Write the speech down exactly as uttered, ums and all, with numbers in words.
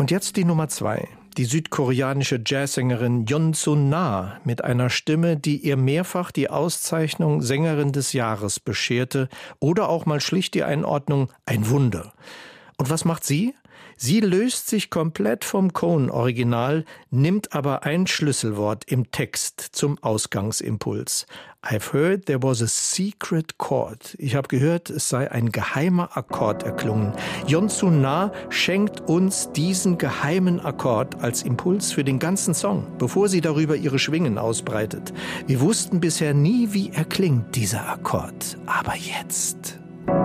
Und jetzt die Nummer zwei. Die südkoreanische Jazzsängerin Yeon Sun-na mit einer Stimme, die ihr mehrfach die Auszeichnung Sängerin des Jahres bescherte oder auch mal schlicht die Einordnung ein Wunder. Und was macht sie? Sie löst sich komplett vom Cohen-Original, nimmt aber ein Schlüsselwort im Text zum Ausgangsimpuls. I've heard there was a secret chord. Ich habe gehört, es sei ein geheimer Akkord erklungen. Yeon Sun-na schenkt uns diesen geheimen Akkord als Impuls für den ganzen Song, bevor sie darüber ihre Schwingen ausbreitet. Wir wussten bisher nie, wie er klingt, dieser Akkord. Aber jetzt...